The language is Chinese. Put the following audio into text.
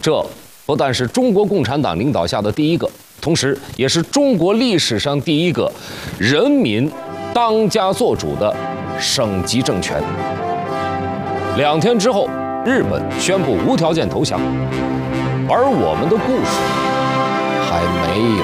这不但是中国共产党领导下的第一个，同时也是中国历史上第一个人民当家作主的省级政权。2天之后，日本宣布无条件投降，而我们的故事还没有